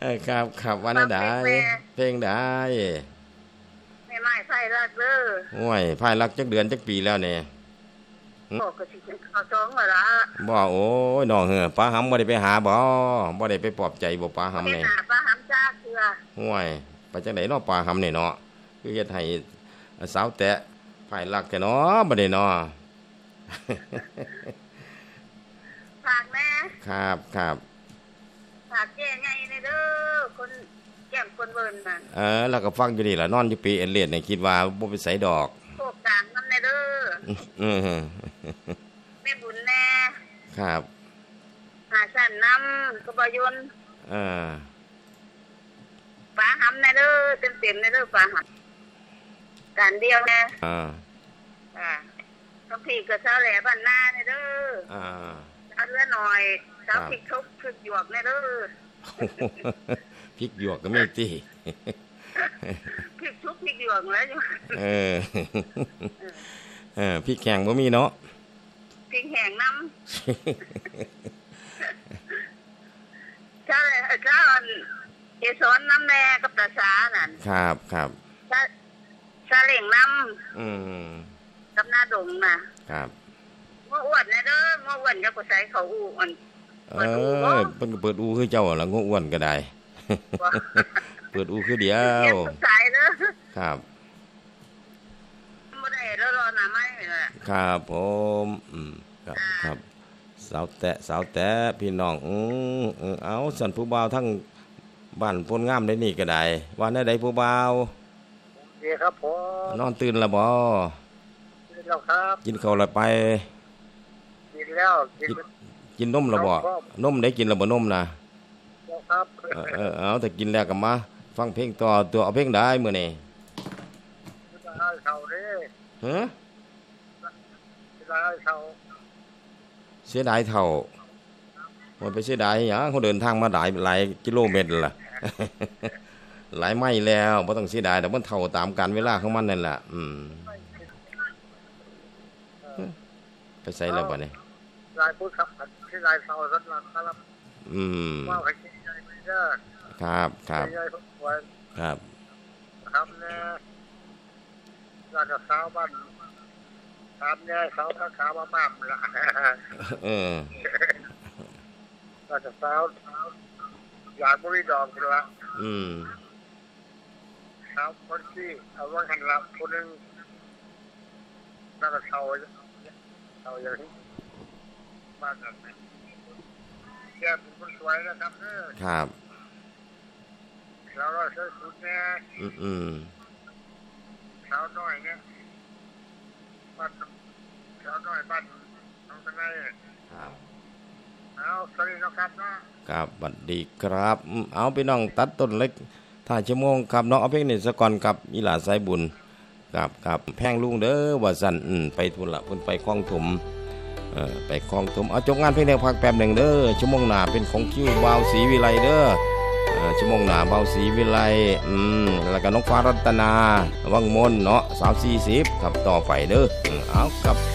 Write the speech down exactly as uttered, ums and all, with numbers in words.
ครับครับวันนั้นได้เพลงได้ไม่ไม่ไพ่รักเด้อโอ้ยไพ่รักจักเดือนจักปีแล้วเนี่ยบอกก็สิเขาจ้องมาละบ่โอ้ยน้องเหือป้าหำบ่ได้ไปหาบ่บ่ได้ไปปลอบใจบ่ป้าหำนี่หาป้าหำจ้าเถื่อห่วยไปจังได๋เนาะป้าหำนี่เนาะคือเฮ็ดให้สาวแตะไพ่รักแท้เนาะบ่ได้เนาะฝากแม่ครับครับฝากแก้ไงนี่เด้อคนแก้มคนเบิ่นนั่นเออแล้วก็ฟังอยู่นี่ล่ะนอนอยู่ปีเอเลียดนี่คิดว่าบ่ไปไสดอกโคกกลางนำแน่เด้ออือแม่บุญแน่ครับหาชั้นนำก็บ่ยนเออป้าหำแน่เด้อเต็มๆแน่เด้อป้าหำการเดียวแน่อ่าอ่าต้องพี่ก็เช้าแหล่บ้านนาแน่เด้ออ่าเอาเรือหน่อยเช้าพริกทุบพริกหยวกแน่เด้อพริกหยวกก็มีติพริกทุบพริกหยวกแล้วอยู่เออเออพริกแข็งบ่มีเนาะพริกแห้งนำใช่เจ้าเอสอนน้ำแน่กับประสานั่นครับครับซาซาเล่งนำอืมกับหน้าดงน่ะครับง้ออ้วนแน่เด้อง้ออ้วนจะก็ใส่เขาอู่อันเออเพิ่นก็เปิดอู่คือเจ้าล่ะง้ออ้วนก็ได้เปิดอู่คือเดียวสายเด้อครับบ่ได้แล้วรอหน้าไม้ล่ะครับผมอืมครับครับสาวแตะสาวแตะพี่น้องอือเอาสั่นผู้บ่าวทั้งบ้านพลงามได้นี่ก็ได้ว่าแนวใดผู้บ่าวดีครับผมนอนตื่นแล้วบ่กินแล้วครับกินข้าวแล้วไปกินแล้วกินกินนมแล้วบ่นมได้กินแล้วบ่นมน่ะครับเออเอาแต่กินแล้วก็มาฟังเพลงต่อตัวเอาเพลงได้มื้อนี้เฒ่าเด้ฮะเสียดายเฒ่าเสียดายเฒ่าบ่ไปเสียดายหยังเขาเดินทางมาหลายหลายกิโลเมตรล่ะหลายไมล์แล้วบ่ต้องเสียดายแต่มันเฒ่าตามกาลเวลาของมันนั่นแหละอืมไปใส่แล้วบัดนี้หลายผู้ครับที่หลายเฒ่าสักหลังครับอืมว่าให้กินใจเด้อครับครับครับครับแน่ราชสาวบ้านถามแน่สาวขาวๆมากๆล่ะเออราชสาวอยากบ่มีดอกละอืมสาวคนที่เอาว่าหันหลังคนนึงน่าจะเฒ่าเฒ่าอย่างนี้บ้านนั้นแก้เป็นคนสวยนะครับเด้อครับแล้วเราช่วยคุณแน่อืมสาวน้อยเนี่ยบ้านสาวน้อยบ้านน้องทนายครับเอาสวัสดีนะครับเนาะครับสวัสดีครับเอาพี่น้องตัดต้นเล็กถ้าชั่วโมงครับน้องเอาเพลงนี้ซะก่อนครับอีหลาสายบุญครับครับแพงลุงเด้อว่าสั่นอืมไปพุ่นละเพิ่นไปคลองถมเอ่อไปคลองถมเอาจบงานเพลงเดียวพักแป๊บนึงเด้อชั่วโมงหน้าเป็นของคิวบ่าวศรีวิไลเด้อเอ่อชั่วโมงหน้าบ่าวศรีวิไลอืมแล้วก็น้องฟ้ารัตนาวังมนเนาะสาวสี่สิบครับต่อไปเด้อเอาครับ